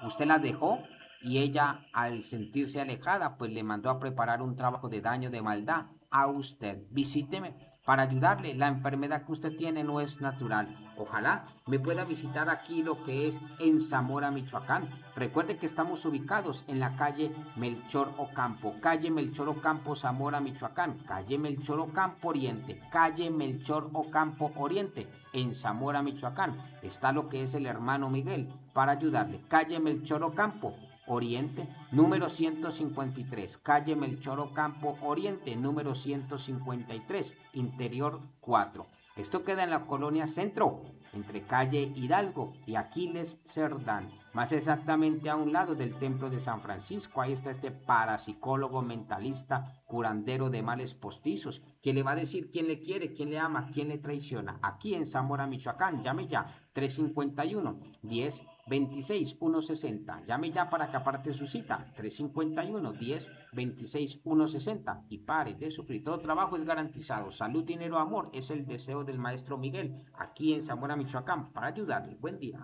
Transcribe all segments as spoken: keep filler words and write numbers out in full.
Usted la dejó y ella, al sentirse alejada, pues le mandó a preparar un trabajo de daño, de maldad a usted. Visíteme para ayudarle. La enfermedad que usted tiene no es natural. Ojalá me pueda visitar aquí, lo que es en Zamora, Michoacán. Recuerde que estamos ubicados en la calle Melchor Ocampo, calle Melchor Ocampo, Zamora, Michoacán, calle Melchor Ocampo Oriente, calle Melchor Ocampo Oriente, en Zamora, Michoacán. Está lo que es el hermano Miguel para ayudarle. Calle Melchor Ocampo Oriente, número ciento cincuenta y tres, calle Melchor Ocampo Oriente, número ciento cincuenta y tres, interior cuatro. Esto queda en la colonia Centro, entre calle Hidalgo y Aquiles Cerdán, más exactamente a un lado del templo de San Francisco. Ahí está este parapsicólogo, mentalista, curandero de males postizos, que le va a decir quién le quiere, quién le ama, quién le traiciona. Aquí en Zamora, Michoacán. Llame ya, tres cincuenta y uno, diez, veintiséis, ciento sesenta. Llame ya para que aparte su cita, tres cincuenta y uno, diez, veintiséis, ciento sesenta, y pare de sufrir. Todo trabajo es garantizado. Salud, dinero, amor es el deseo del maestro Miguel, aquí en Zamora, Michoacán, para ayudarle. Buen día.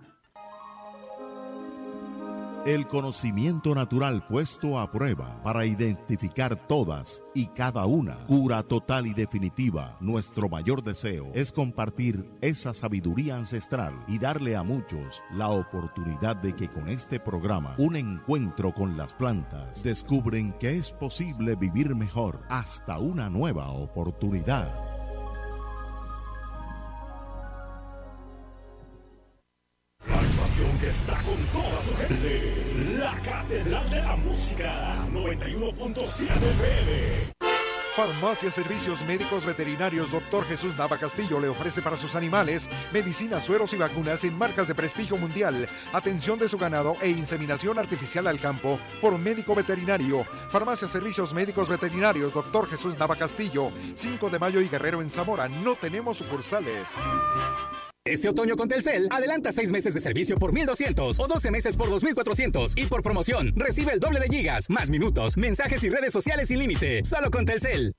El conocimiento natural puesto a prueba para identificar todas y cada una. Cura total y definitiva. Nuestro mayor deseo es compartir esa sabiduría ancestral y darle a muchos la oportunidad de que con este programa, un encuentro con las plantas, descubren que es posible vivir mejor hasta una nueva oportunidad. Que está con toda su gente, la Catedral de la Música, noventa y uno punto siete F M. Farmacia Servicios Médicos Veterinarios Doctor Jesús Nava Castillo le ofrece para sus animales medicinas, sueros y vacunas en marcas de prestigio mundial, atención de su ganado e inseminación artificial al campo por médico veterinario. Farmacia Servicios Médicos Veterinarios Doctor Jesús Nava Castillo, cinco de mayo y Guerrero en Zamora. No tenemos sucursales. Este otoño con Telcel, adelanta seis meses de servicio por mil doscientos o doce meses por dos mil cuatrocientos. Y por promoción, recibe el doble de gigas, más minutos, mensajes y redes sociales sin límite. Solo con Telcel.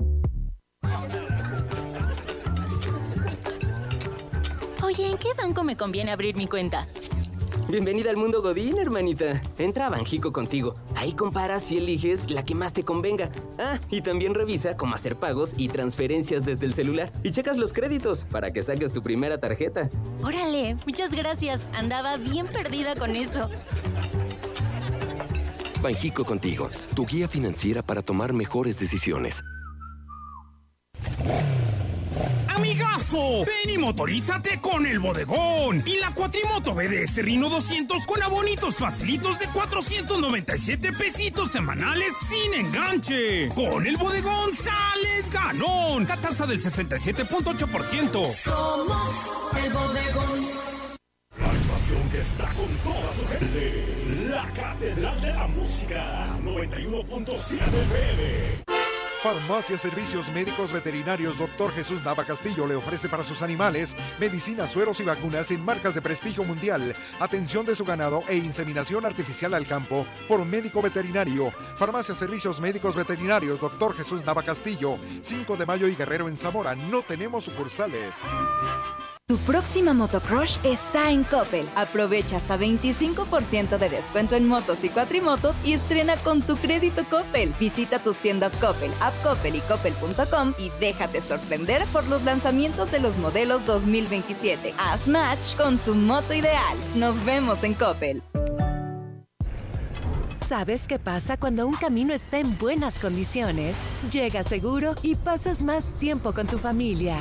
Oye, ¿en qué banco me conviene abrir mi cuenta? Bienvenida al mundo Godín, hermanita. Entra a Banjico Contigo. Ahí comparas y eliges la que más te convenga. Ah, y también revisa cómo hacer pagos y transferencias desde el celular. Y checas los créditos para que saques tu primera tarjeta. Órale, muchas gracias. Andaba bien perdida con eso. Banjico Contigo, tu guía financiera para tomar mejores decisiones. ¡Amigazo! Ven y motorízate con el bodegón. Y la cuatrimoto B D S Rino doscientos con abonitos facilitos de cuatrocientos noventa y siete pesitos semanales sin enganche. Con el bodegón sales ganón. La tasa del sesenta y siete punto ocho por ciento. Somos el bodegón. La estación que está con toda su gente. La Catedral de la Música, noventa y uno punto siete F M. Farmacia Servicios Médicos Veterinarios Doctor Jesús Nava Castillo le ofrece para sus animales medicinas, sueros y vacunas en marcas de prestigio mundial, atención de su ganado e inseminación artificial al campo por médico veterinario. Farmacia Servicios Médicos Veterinarios Doctor Jesús Nava Castillo, cinco de mayo y Guerrero en Zamora. No tenemos sucursales. Tu próxima motocross está en Coppel. Aprovecha hasta veinticinco por ciento de descuento en motos y cuatrimotos y estrena con tu crédito Coppel. Visita tus tiendas Coppel, App Coppel y Coppel punto com y déjate sorprender por los lanzamientos de los modelos dos mil veintisiete. Haz match con tu moto ideal. Nos vemos en Coppel. ¿Sabes qué pasa cuando un camino está en buenas condiciones? Llegas seguro y pasas más tiempo con tu familia.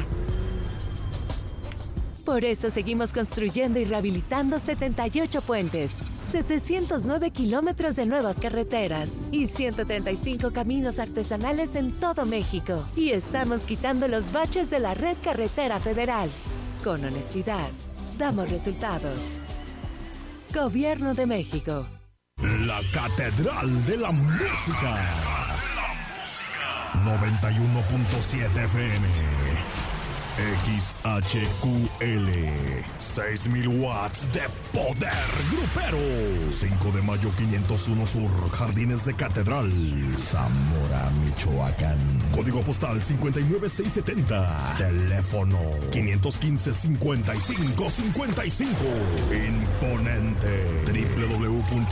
Por eso seguimos construyendo y rehabilitando setenta y ocho puentes, setecientos nueve kilómetros de nuevas carreteras y ciento treinta y cinco caminos artesanales en todo México. Y estamos quitando los baches de la red carretera federal. Con honestidad, damos resultados. Gobierno de México. La Catedral de la Música. noventa y uno punto siete F M. X H Q L, seis mil watts de poder grupero. cinco de mayo quinientos uno Sur, Jardines de Catedral, Zamora, Michoacán. Código postal cincuenta y nueve seiscientos setenta. Teléfono quinientos quince, cincuenta y cinco cincuenta y cinco. Imponente. w w w